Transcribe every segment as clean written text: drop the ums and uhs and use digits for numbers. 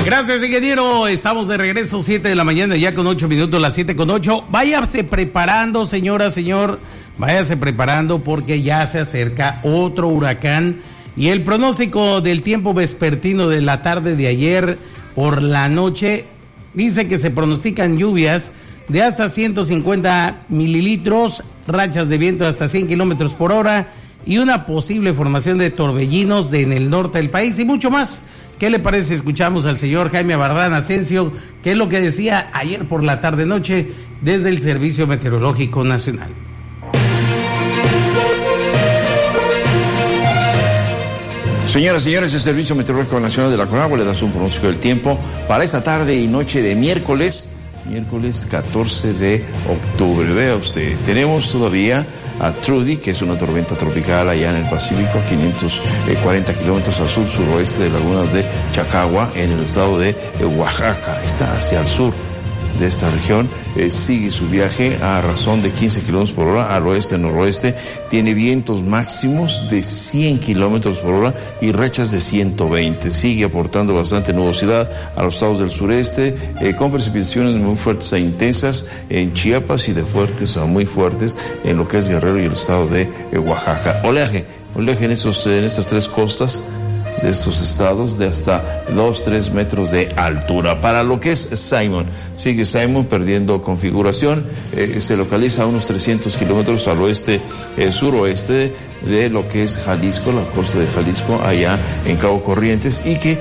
Gracias, ingeniero. Estamos de regreso, 7 de la mañana, ya con 8 minutos, las 7:08. Váyase preparando, señora, señor. Váyase preparando porque ya se acerca otro huracán. Y el pronóstico del tiempo vespertino de la tarde de ayer por la noche dice que se pronostican lluvias de hasta 150 mililitros, rachas de viento de hasta 100 kilómetros por hora y una posible formación de torbellinos en el norte del país y mucho más. ¿Qué le parece si escuchamos al señor Jaime Abardán Asensio, qué es lo que decía ayer por la tarde-noche desde el Servicio Meteorológico Nacional? Señoras y señores, el Servicio Meteorológico Nacional de la CONAGUA le da un pronóstico del tiempo para esta tarde y noche de miércoles 14 de octubre. Vea usted, tenemos todavía a Trudy, que es una tormenta tropical allá en el Pacífico, 540 kilómetros al sur-suroeste de lagunas de Chacagua, en el estado de Oaxaca. Está hacia el sur de esta región, sigue su viaje a razón de 15 kilómetros por hora al oeste-noroeste, tiene vientos máximos de 100 kilómetros por hora y rachas de 120, sigue aportando bastante nubosidad a los estados del sureste, con precipitaciones muy fuertes e intensas en Chiapas y de fuertes a muy fuertes en lo que es Guerrero y el estado de Oaxaca. Oleaje en estas tres costas de estos estados de hasta 2-3 metros de altura. Para lo que es Simon, sigue Simon perdiendo configuración, se localiza a unos 300 kilómetros al oeste, suroeste de lo que es Jalisco, la costa de Jalisco, allá en Cabo Corrientes, y que,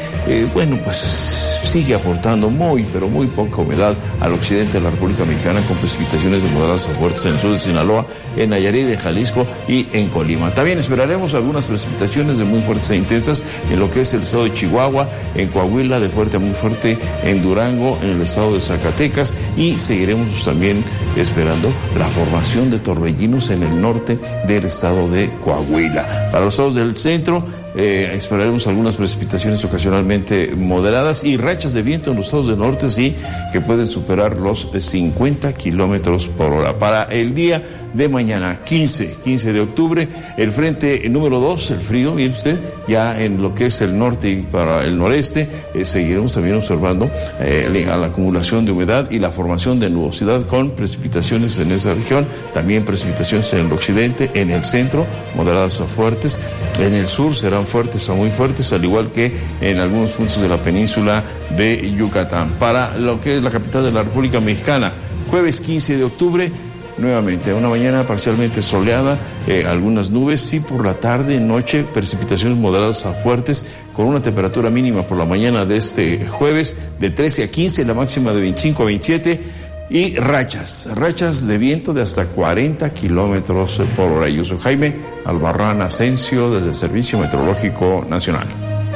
sigue aportando pero muy poca humedad al occidente de la República Mexicana, con precipitaciones de moderadas a fuertes en el sur de Sinaloa, en Nayarit, en Jalisco y en Colima. También esperaremos algunas precipitaciones de muy fuertes e intensas en lo que es el estado de Chihuahua, en Coahuila, de fuerte a muy fuerte en Durango, en el estado de Zacatecas, y seguiremos también esperando la formación de torbellinos en el norte del estado de Coahuila. Para los estados del centro, esperaremos algunas precipitaciones ocasionalmente moderadas y rachas de viento en los estados del norte, sí, que pueden superar los 50 kilómetros por hora. Para el día de mañana, 15 de octubre, el frente número 2, el frío, mire usted, ya en lo que es el norte y para el noreste, seguiremos también observando la acumulación de humedad y la formación de nubosidad con precipitaciones en esa región, también precipitaciones en el occidente, en el centro, moderadas a fuertes, en el sur serán fuertes a muy fuertes, al igual que en algunos puntos de la península de Yucatán. Para lo que es la capital de la República Mexicana, jueves 15 de octubre, nuevamente una mañana parcialmente soleada, algunas nubes, sí por la tarde, noche, precipitaciones moderadas a fuertes, con una temperatura mínima por la mañana de este jueves de 13 a 15, la máxima de 25 a 27, y rachas de viento de hasta 40 kilómetros por hora. Yo soy Jaime Albarrán Asensio desde el Servicio Meteorológico Nacional.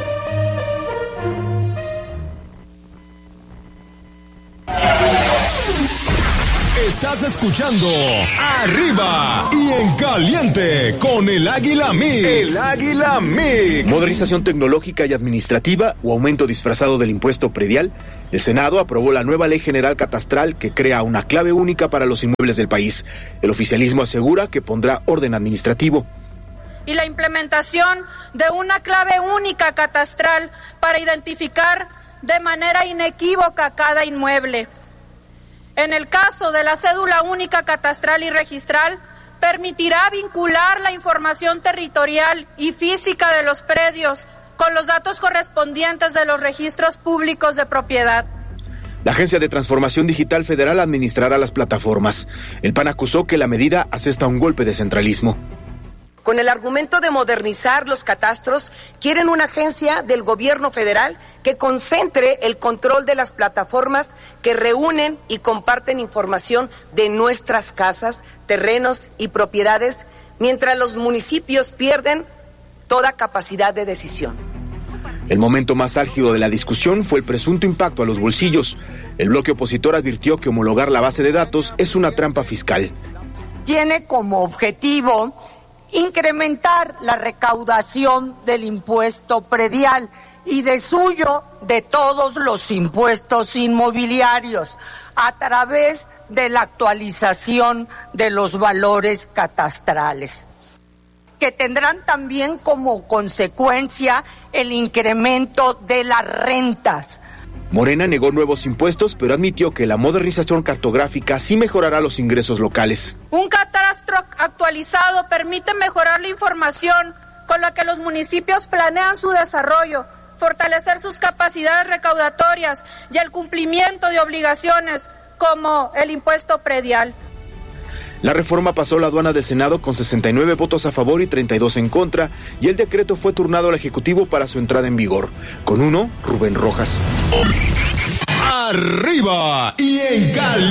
Estás escuchando Arriba y en Caliente con el Águila Mix. El Águila Mix. Modernización tecnológica y administrativa o aumento disfrazado del impuesto predial. El Senado aprobó la nueva Ley General Catastral que crea una clave única para los inmuebles del país. El oficialismo asegura que pondrá orden administrativo. Y la implementación de una clave única catastral para identificar de manera inequívoca cada inmueble. En el caso de la cédula única catastral y registral, permitirá vincular la información territorial y física de los predios con los datos correspondientes de los registros públicos de propiedad. La Agencia de Transformación Digital Federal administrará las plataformas. El PAN acusó que la medida asesta un golpe de centralismo. Con el argumento de modernizar los catastros, quieren una agencia del gobierno federal que concentre el control de las plataformas que reúnen y comparten información de nuestras casas, terrenos y propiedades, mientras los municipios pierden toda capacidad de decisión. El momento más álgido de la discusión fue el presunto impacto a los bolsillos. El bloque opositor advirtió que homologar la base de datos es una trampa fiscal. Tiene como objetivo incrementar la recaudación del impuesto predial y de suyo de todos los impuestos inmobiliarios a través de la actualización de los valores catastrales, que tendrán también como consecuencia el incremento de las rentas. Morena negó nuevos impuestos, pero admitió que la modernización cartográfica sí mejorará los ingresos locales. Un catastro actualizado permite mejorar la información con la que los municipios planean su desarrollo, fortalecer sus capacidades recaudatorias y el cumplimiento de obligaciones como el impuesto predial. La reforma pasó la aduana del Senado con 69 votos a favor y 32 en contra, y el decreto fue turnado al Ejecutivo para su entrada en vigor. Con uno, Rubén Rojas. Arriba y en Caliente.